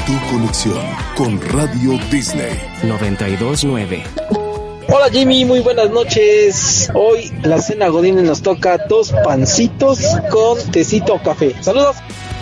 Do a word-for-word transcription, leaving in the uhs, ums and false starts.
tu conexión con Radio Disney noventa y dos nueve. Hola Jimmy, muy buenas noches. Hoy la cena Godínez nos toca dos pancitos con tecito o café. Saludos.